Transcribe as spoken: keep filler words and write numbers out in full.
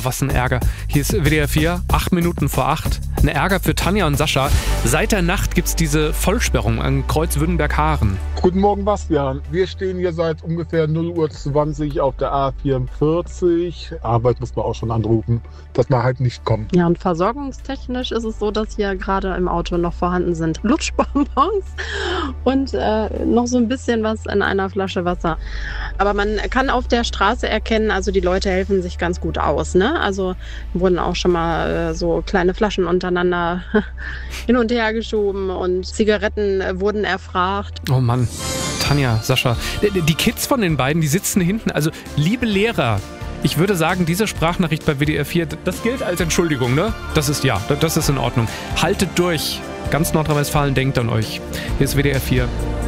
was ein Ärger. Hier ist W D R vier, acht Minuten vor acht. Ein Ärger für Tanja und Sascha. Seit der Nacht gibt es diese Vollsperrung an Kreuz-Württemberg-Haaren. Guten Morgen, Bastian. Wir stehen hier seit ungefähr null Uhr zwanzig auf der A vierundvierzig. Arbeit muss man auch schon anrufen, dass man halt nicht kommt. Ja, und versorgungstechnisch ist es so, dass hier gerade im Auto noch vorhanden sind Lutschbonbons und äh, noch so ein bisschen was in einer Flasche Wasser. Aber man kann auf der Straße erkennen, also die Leute helfen sich ganz gut aus, ne? Also wurden auch schon mal äh, so kleine Flaschen untereinander hin und her geschoben und Zigaretten äh, wurden erfragt. Oh Mann, Tanja, Sascha, die Kids von den beiden, die sitzen hinten, also liebe Lehrer, ich würde sagen, diese Sprachnachricht bei W D R vier, das gilt als Entschuldigung, ne? Das ist ja, das ist in Ordnung. Haltet durch. Ganz Nordrhein-Westfalen denkt an euch. Hier ist W D R vier.